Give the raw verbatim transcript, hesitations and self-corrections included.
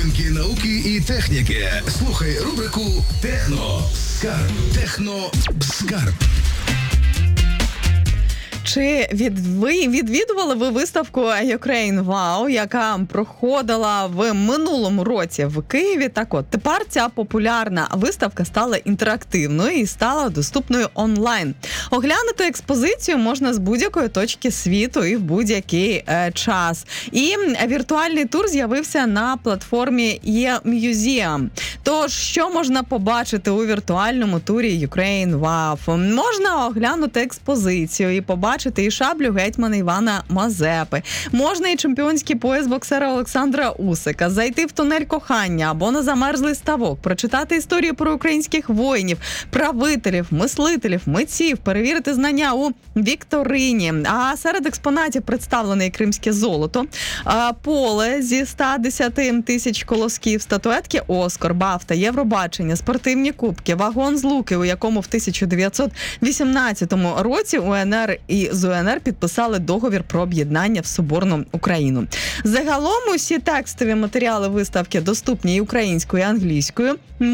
Новинки науки і техніки. Слухай рубрику «Техно Скарб». «Техно Скарб». Чи від, ви відвідували ви виставку Ukraine Wow, яка проходила в минулому році в Києві? Так от, тепер ця популярна виставка стала інтерактивною і стала доступною онлайн. Оглянути експозицію можна з будь-якої точки світу і в будь-який е, час. І віртуальний тур з'явився на платформі e-Museum. Тож, що можна побачити у віртуальному турі Ukraine Wow? Можна оглянути експозицію і побачити Бачити і шаблю гетьмана Івана Мазепи. Можна і чемпіонський пояс боксера Олександра Усика, зайти в тунель кохання або на замерзлий ставок, прочитати історію про українських воїнів, правителів, мислителів, митців, перевірити знання у вікторині. А серед експонатів представлене і кримське золото, поле зі ста десяти тисяч колосків, статуетки Оскар, Бафта, Євробачення, спортивні кубки, вагон з Луки, у якому в тисяча дев'ятсот вісімнадцятому році УНР і з УНР підписали договір про об'єднання в Соборну Україну. Загалом усі текстові матеріали виставки доступні і українською, і англійською.